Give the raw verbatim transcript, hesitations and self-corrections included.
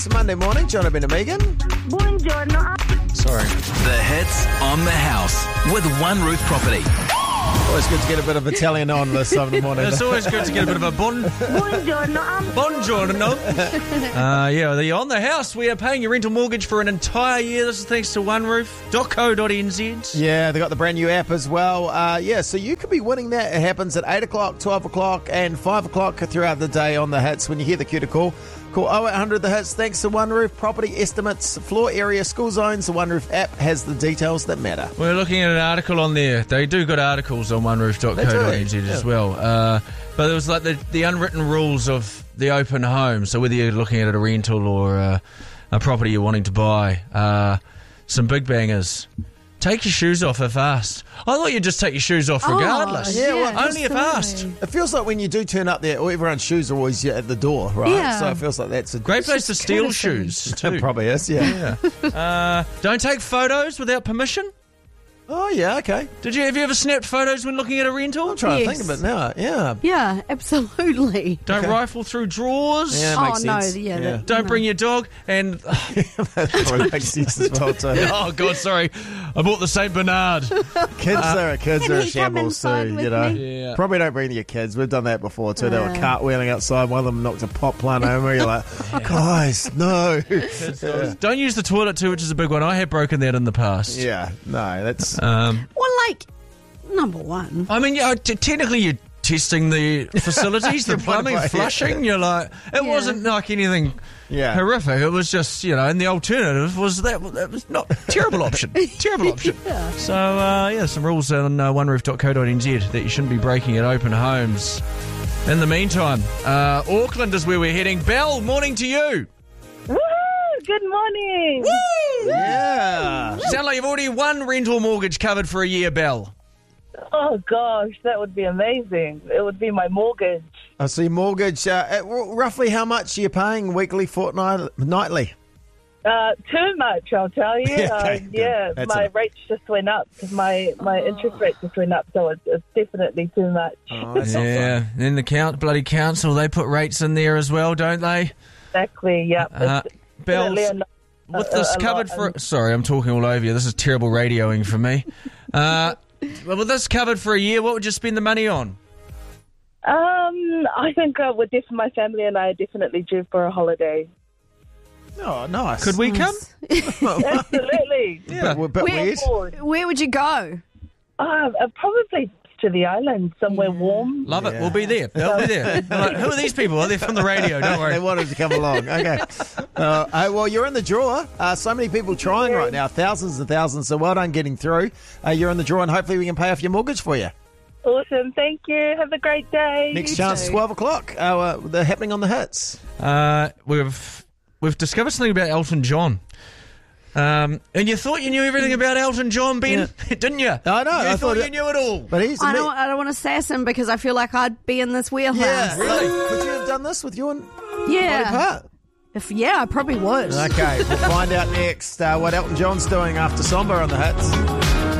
It's Monday morning, Jonathan and Megan. Buongiorno. Sorry. The hits on the house with One Roof Property. Always good to get a bit of Italian on this time of the morning. It's always good to get a bit of a bon... Buongiorno. Buongiorno. uh, yeah, the On the House, we are paying your rental mortgage for an entire year. This is thanks to one roof dot co dot n z. Yeah, they got the brand new app as well. Uh, yeah, so you could be winning that. It happens at eight o'clock, twelve o'clock and five o'clock throughout the day on the hits. When you hear the cue to call, call oh eight hundred the hits. Thanks to One Roof Property estimates, floor area, school zones. The One Roof app has the details that matter. We're looking at an article on there. They do good articles on one roof dot co dot n z as well. Uh, but it was like the, the unwritten rules of the open home. So whether you're looking at a rental or a, a property you're wanting to buy, uh, some big bangers. Take your shoes off if asked. I thought you'd just take your shoes off regardless. Oh, yeah, well, only if asked. It feels like when you do turn up there, everyone's shoes are always at the door, right? Yeah. So it feels like that's a Great place to steal courtesy. shoes too. It probably is, yeah. Yeah. Uh, don't take photos without permission. Oh, yeah, okay. Did you have you ever snapped photos when looking at a rental? I'm trying Yes. to think of it now. Yeah. Yeah, absolutely. Don't Okay. rifle through drawers. Yeah, Oh, makes no, sense. yeah, that- Don't No. bring your dog. And That probably makes sense as well, too. oh god, sorry, I bought the Saint Bernard. Kids are kids Can are a he come shambles inside too, with you know. me? Yeah. Probably don't bring your kids. We've done that before too. They were Uh. cartwheeling outside. One of them knocked a pot plant over. You're like, guys, no. Don't use the toilet too, which is a big one. I have broken that in the past. Yeah, no, that's Um, Well, like, number one. I mean, yeah, t- technically you're testing the facilities, the Good point, plumbing, yeah. flushing. You're like, it Yeah. wasn't like anything yeah. horrific. It was just, you know, and the alternative was that that was not terrible option. terrible option. Yeah. So, uh, yeah, some rules on uh, one roof dot co dot n z that you shouldn't be breaking at open homes. In the meantime, uh, Auckland is where we're heading. Belle, morning to you. Woo! Good morning. Yeah. Sound like you've already won rental mortgage covered for a year, Belle. Oh gosh, that would be amazing. It would be my mortgage. I see mortgage. Uh, at r- roughly how much are you paying weekly, fortnight, nightly? Uh, too much, I'll tell you. Okay, uh, good. yeah, That's my enough. rates just went up because my, my interest rate just went up, so it's, it's definitely too much. Oh, that's not Yeah, fun. then the count, bloody council, they put rates in there as well, don't they? Exactly. Yep. Uh, It's Bells, definitely a lot- with a- this a covered lot, for... and- Sorry, I'm talking all over you. This is terrible radioing for me. Uh, well, with this covered for a year, what would you spend the money on? Um, I think uh, we're def- my family and I are definitely due for a holiday. Oh, nice. Could we come? Absolutely. Yeah, but, but Where- weird. Forward. Where would you go? Uh, uh, probably to the island, somewhere warm. Love it. Yeah. We'll be there. They'll be there. Like, who are these people? Oh, they're from the radio. Don't They worry. wanted to come along. Okay. Uh, hey, well, you're in the draw. Uh, so many people trying right now, thousands and thousands. So well done getting through. Uh, you're in the draw, and hopefully we can pay off your mortgage for you. Awesome. Thank you. Have a great day. Next You chance, too. twelve o'clock. Uh, uh, they're happening on the hits. Uh, we've we've discovered something about Elton John. Um, and you thought you knew everything about Elton John, Ben, didn't you? I know, You I thought, thought you it- knew it all. But he's I don't. I don't want to sass him because I feel like I'd be in this wheelhouse. Yeah, Really? Could you have done this with your body Yeah. part? If yeah, I probably would. Okay, we'll find out next uh, what Elton John's doing after Somber on the hits.